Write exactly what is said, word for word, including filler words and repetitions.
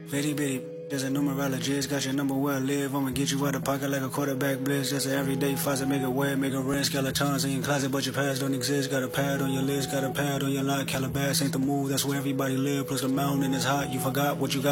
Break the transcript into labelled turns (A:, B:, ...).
A: Bitty bitty, there's a numerologist, got your number where I live. I'ma get you out of pocket like a quarterback blitz. Just an everyday faucet, make it wet, make it red. Skeletons in your closet, but your past don't exist. Got a pad on your list, got a pad on your lot. Calabash ain't the move, that's where everybody live. Plus the mountain is hot, you forgot what you got.